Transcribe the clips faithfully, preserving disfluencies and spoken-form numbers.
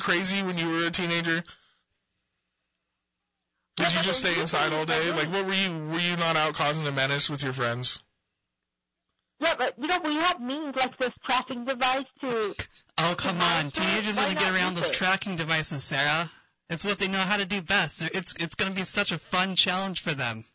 crazy when you were a teenager? Did you just stay inside all day? Like, what were you, were you not out causing a menace with your friends? Yeah, but, you know, we have means like this tracking device to... Oh, come on. Teenagers want to get around those tracking devices, Sarah. It's what they know how to do best. It's it's going to be such a fun challenge for them.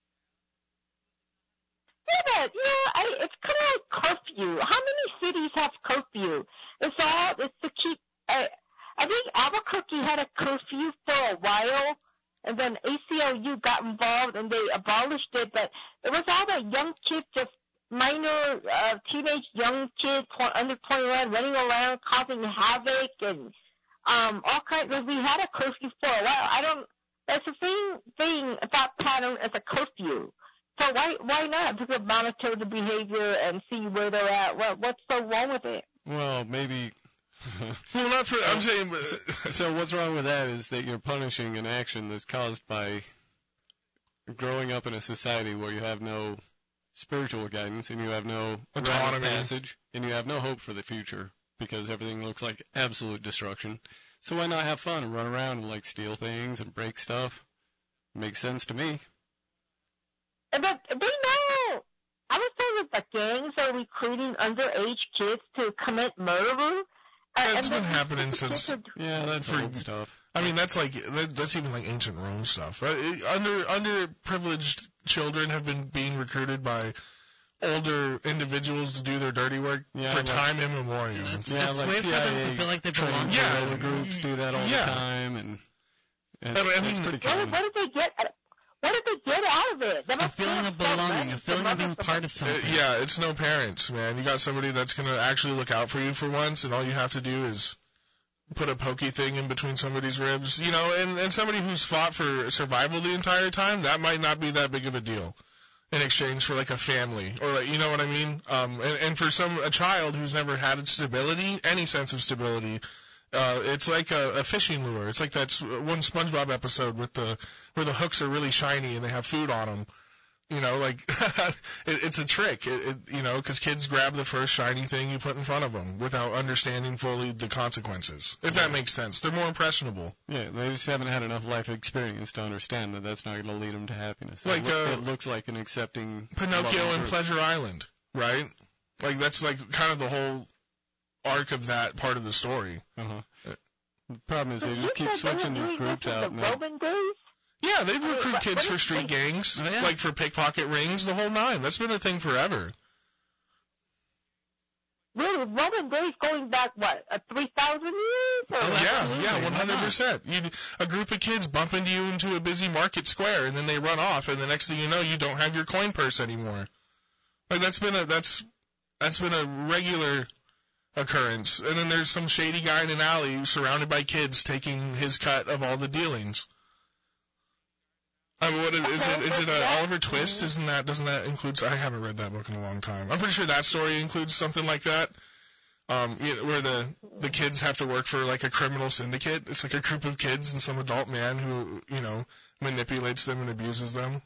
Yeah, but, you know, I, it's kind of like curfew. How many cities have curfew? It's all, it's to keep... Uh, I think Albuquerque had a curfew for a while, and then A C L U got involved and they abolished it, but it was all the young kids, just minor, uh, teenage young kids under twenty-one running around causing havoc and, um, all kinds of, we had a curfew for a while. I don't, that's the same thing about pattern as a curfew. So why, why not? People monitor the behavior and see where they're at. What, what's so wrong with it? Well, maybe. Well, not for, I'm saying. So, so what's wrong with that is that you're punishing an action that's caused by growing up in a society where you have no spiritual guidance and you have no autonomy, passage, and you have no hope for the future because everything looks like absolute destruction. So why not have fun and run around and like steal things and break stuff? Makes sense to me. But they know. I was told that the gangs are recruiting underage kids to commit murder. That's been happening since. Yeah, that's old stuff. I mean, that's like that, that's even like ancient Rome stuff. Right? Under underprivileged children have been being recruited by older individuals to do their dirty work yeah, for like, time immemorial. It's, yeah, it's like way C I A for them to feel like they belong. Yeah, other groups do that all yeah. the time, and it's, I mean, it's pretty what, common. What did they get? What did they get out of it? A feeling of belonging, a feeling of being part of something. Uh, yeah, it's no parents, man. You got somebody that's gonna actually look out for you for once, and all you have to do is put a pokey thing in between somebody's ribs, you know, and, and somebody who's fought for survival the entire time, that might not be that big of a deal in exchange for like a family or like, you know what I mean? Um, and, and for some, a child who's never had stability, any sense of stability, uh, it's like a, a fishing lure. It's like that one SpongeBob episode with the, where the hooks are really shiny and they have food on them. You know, like, it, it's a trick, it, it, you know, because kids grab the first shiny thing you put in front of them without understanding fully the consequences, if that makes sense. They're more impressionable. Yeah, they just haven't had enough life experience to understand that that's not going to lead them to happiness. Like, it, uh, it looks like an accepting... Pinocchio and Pleasure Island, right? Like, that's like kind of the whole arc of that part of the story. Uh-huh. The problem is they just keep switching these groups out. The Roman days? Yeah, they've recruited kids for street gangs, oh, yeah. like for pickpocket rings, the whole nine. That's been a thing forever. Really, Roman days going back, what, uh, three thousand years? Or? Oh, yeah, yeah, one hundred percent. You'd, a group of kids bump into you into a busy market square, and then they run off, and the next thing you know, you don't have your coin purse anymore. Like, that's been a, that's, that's been a regular occurrence. And then there's some shady guy in an alley surrounded by kids taking his cut of all the dealings. I mean, what is, is it? Is it uh, Oliver Twist? Isn't that? Doesn't that include? I haven't read that book in a long time. I'm pretty sure that story includes something like that, um, you know, where the the kids have to work for like a criminal syndicate. It's like a group of kids and some adult man who, you know, manipulates them and abuses them.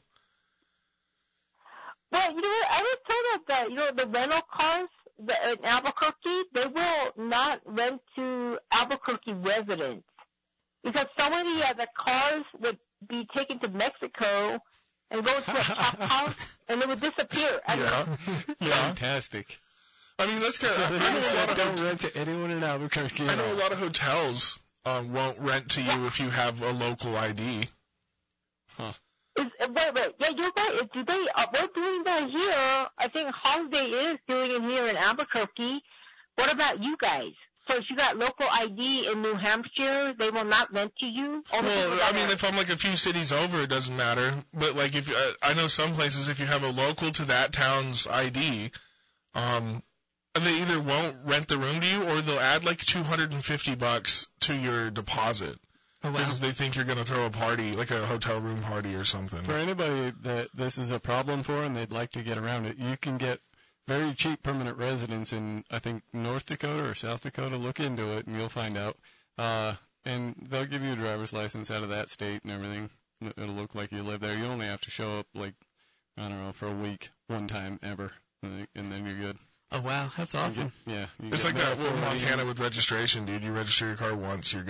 Well, you know what? I was told that you know the rental cars the, in Albuquerque, they will not rent to Albuquerque residents. Because so many of the cars would be taken to Mexico and go to a tap house, and they would disappear. I mean, Yeah. Yeah. Fantastic. I mean, that's kind So of. they I know just a lot said of don't hot- rent to anyone in Albuquerque. I know a lot of hotels um, won't rent to you if you have a local I D. Huh. is, wait, wait, yeah, you're right. Do they? Uh, we're doing that here. I think Holiday is doing it here in Albuquerque. What about you guys? So if you got local I D in New Hampshire, they will not rent to you? Only Well, I mean, if I'm like a few cities over, it doesn't matter. But like, if uh, I know some places, if you have a local to that town's I D, um, they either won't rent the room to you, or they'll add like two hundred fifty bucks to your deposit Oh, wow. because they think you're gonna throw a party, like a hotel room party or something. For anybody that this is a problem for and they'd like to get around it, you can get very cheap permanent residence in, I think, North Dakota or South Dakota. Look into it, and you'll find out. Uh, and they'll give you a driver's license out of that state and everything. It'll look like you live there. You only have to show up, like, I don't know, for a week, one time ever, and then you're good. Oh, wow. That's awesome. Yeah. It's like that in Montana with registration, dude. You register your car once, you're good.